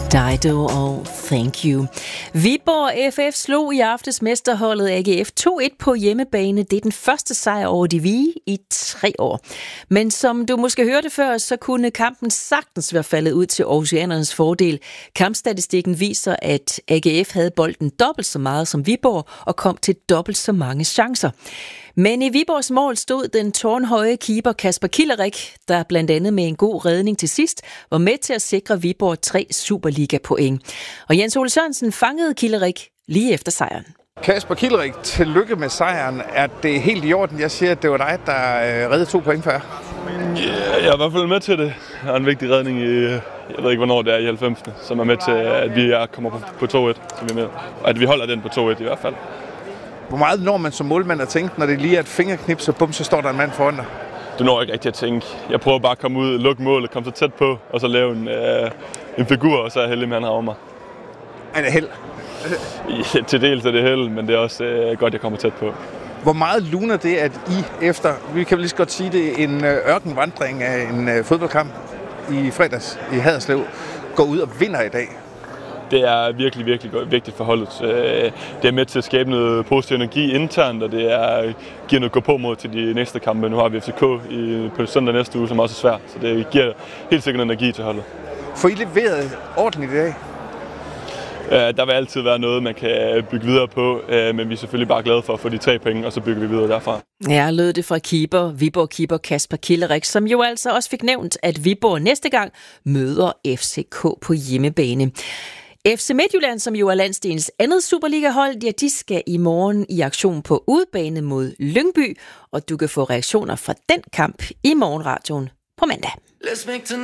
Dido og Thank You. Viborg FF slog i aftes mesterholdet AGF 2-1 på hjemmebane. Det er den første sejr over de hvide i 3 år. Men som du måske hørte før, så kunne kampen sagtens være faldet ud til Aarhusianernes fordel. Kampstatistikken viser, at AGF havde bolden dobbelt så meget som Viborg og kom til dobbelt så mange chancer. Men i Viborgs mål stod den tårnhøje keeper Kasper Kilerik, der blandt andet med en god redning til sidst var med til at sikre Viborg 3 Superliga-point. Og Jens Ole Sørensen fangede Kilerik lige efter sejren. Kasper Kilerik, tillykke med sejren. Er det helt i orden? Jeg siger, at det var dig, der reddede 2 point for jer. Jeg er i hvert fald med til det. Jeg har en vigtig redning i, jeg ved ikke hvornår det er, i 90. som er med til, at vi kommer på 2-1, som vi er med. Og at vi holder den på 2-1 i hvert fald. Hvor meget når man som målmand at tænke, når det lige er et fingerknip, så bum, så står der en mand foran dig? Det når jeg ikke rigtig at tænke. Jeg prøver bare at komme ud, lukke målet, komme så tæt på, og så lave en figur, og så er jeg heldig med, at han rammer mig. Er det held? Ja, til dels er det held, men det er også godt, jeg kommer tæt på. Hvor meget luner det, at I efter, vi kan vel lige så godt sige det, en ørkenvandring af en fodboldkamp i fredags i Haderslev, går ud og vinder i dag? Det er virkelig, virkelig vigtigt for holdet. Det er med til at skabe noget positiv energi internt, og det giver noget gå på mod til de næste kampe. Nu har vi FCK på søndag næste uge, som også er svært, så det giver helt sikkert energi til holdet. Får I leveret ordentligt i dag? Der vil altid være noget, man kan bygge videre på, men vi er selvfølgelig bare glade for at få de 3 penge, og så bygger vi videre derfra. Ja, lød det fra Viborg-keeper Kasper Kilerik, som jo altså også fik nævnt, at Viborg næste gang møder FCK på hjemmebane. FC Midtjylland, som jo er landsdelens andet Superliga-hold, ja, de skal i morgen i aktion på udebane mod Lyngby, og du kan få reaktioner fra den kamp i morgenradioen på mandag.